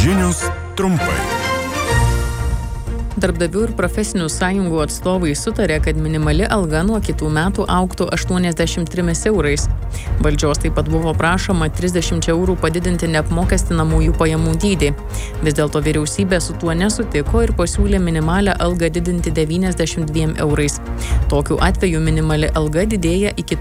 Žinios trumpai. Darbdavių ir profesinių sąjungų atstovai sutarė, kad minimali alga nuo kitų metų augtų 83 eurais. Valdžios taip pat buvo prašoma 30 eurų padidinti neapmokestinamųjų pajamų dydį. Vis dėlto vyriausybė su tuo nesutiko ir pasiūlė minimalią algą didinti 92 eurais. Tokiu atveju minimali alga didėja iki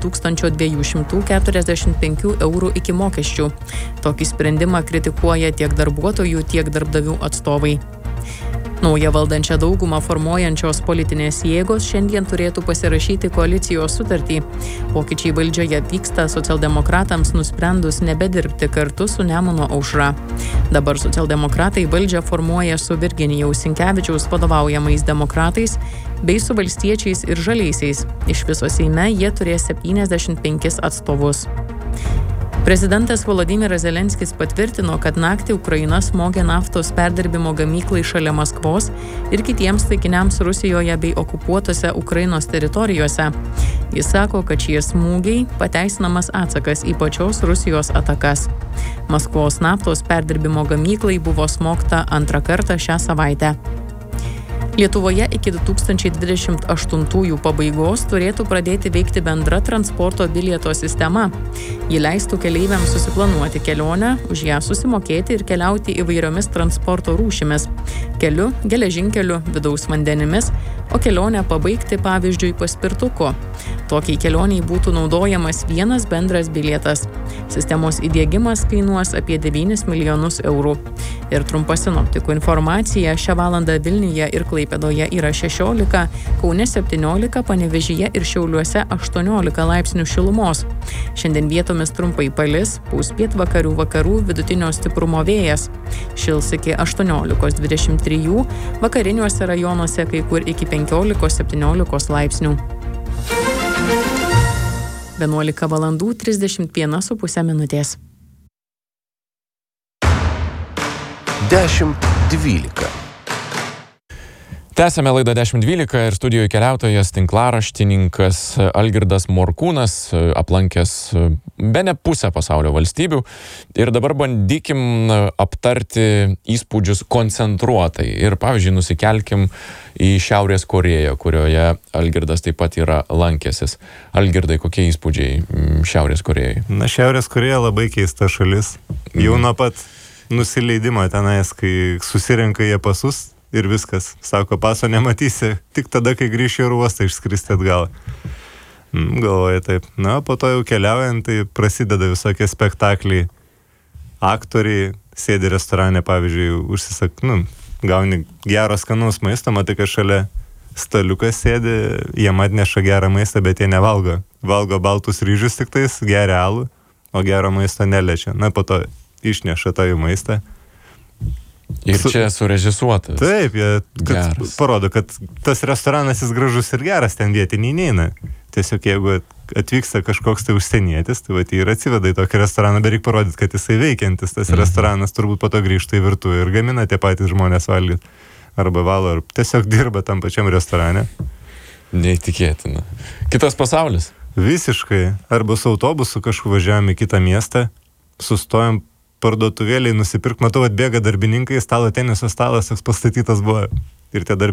1245 eurų iki mokesčių. Tokį sprendimą kritikuoja tiek darbuotojų, tiek darbdavių atstovai. Naują valdančią daugumą formuojančios politinės jėgos šiandien turėtų pasirašyti koalicijos sutartį. Pokyčiai valdžioje vyksta socialdemokratams nusprendus nebedirbti kartu su Nemuno aušra. Dabar socialdemokratai valdžią formuoja su Virginijaus Sinkevičiaus vadovaujamais demokratais bei su valstiečiais ir žaliaisiais. Iš viso Seime jie turės 75 atstovus. Prezidentas Volodymyras Zelenskis patvirtino, kad naktį Ukraina smogė naftos perdirbimo gamyklai šalia Maskvos ir kitiems taikiniams Rusijoje bei okupuotose Ukrainos teritorijose. Jis sako, kad šie smūgiai pateisinamas atsakas į pačios Rusijos atakas. Maskvos naftos perdirbimo gamyklai buvo smogta antrą kartą šią savaitę. Lietuvoje iki 2028 pabaigos turėtų pradėti veikti bendra transporto bilieto sistema. Ji leistų keleiviams susiplanuoti kelionę, už ją susimokėti ir keliauti įvairiomis transporto rūšimis – keliu, geležinkeliu, vidaus vandenimis, o kelionę pabaigti pavyzdžiui paspirtuku. Tokiai kelioniai būtų naudojamas vienas bendras bilietas. Sistemos įdiegimas kainuos apie 9 milijonus eurų. Ir trumpa sinoptikų informacija: šią valandą Vilniuje ir Klaipėdoje yra 16, Kaune 17, Panevėžyje ir Šiauliuose 18 laipsnių šilumos. Šiandien vietomis trumpai palis, pūs pietvakarių vakarų vidutinio stiprumo vėjas. Šils iki 18-23, vakariniuose rajonuose kai kur iki 15-17 laipsnių. 11 valandų 31,5 minutės. 10:12. Tęsame laidą 10:12 ir studijoje keliautojas, tinklaraštininkas Algirdas Morkūnas, aplankęs bene pusę pasaulio valstybių. Ir dabar bandykim aptarti įspūdžius koncentruotai. Ir pavyzdžiui, nusikelkim į Šiaurės Korėją, kurioje Algirdas taip pat yra lankęsis. Algirdai, kokie įspūdžiai Šiaurės Korėjoje? Na, Šiaurės Korėja labai keista šalis. Jau nuo pat nusileidimo tenais, kai susirenka jie pasus ir viskas. Sako, paso nematysi, tik tada, kai grįši į oro uostą išskristi atgal. Galvoju taip. Na, po to jau keliaujant, tai prasideda visokie spektakliai. Aktoriai sėdi restorane, pavyzdžiui, gauni gero skanaus maisto, matai, kad šalia staliukas sėdi, jiem atneša gerą maistą, bet jie nevalgo. Valgo baltus ryžius tik tais, geria alų, o gero maisto neliečia. Na, po to išneša tą jų maistą. Ir čia surežisuotas. Taip, jie parodo, kad tas restoranas jis gražus ir geras, ten vietiniai neina. Tiesiog jeigu atvyksta kažkoks tai užsienietis, tai vat, jį ir atsiveda į tokį restoraną, bet reikia parodyti, kad jisai veikiantis, tas restoranas turbūt po to grįžta į virtuvę ir gamina tie patys žmonės valgyti. Arba valo, ar tiesiog dirba tam pačiam restorane. Neįtikėtina. Kitas pasaulis? Visiškai. Arba su autobusu kažkur važiavam į kitą miestą, sustojam parduotuvėliai nusipirkt, matau, atbėga darbininkai, stalo teniso stalas toks pastatytas buvo. Ir tie